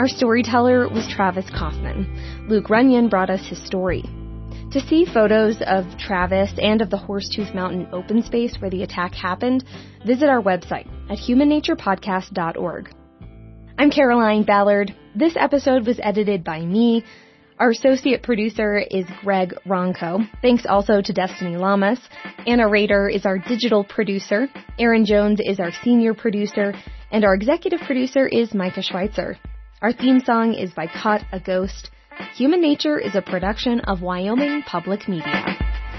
Our storyteller was Travis Kaufman. Luke Runyon brought us his story. To see photos of Travis and of the Horsetooth Mountain open space where the attack happened, visit our website at humannaturepodcast.org. I'm Caroline Ballard. This episode was edited by me. Our associate producer is Greg Ronco. Thanks also to Destiny Lamas. Anna Rader is our digital producer. Aaron Jones is our senior producer. And our executive producer is Micah Schweitzer. Our theme song is by Caught a Ghost. Human Nature is a production of Wyoming Public Media.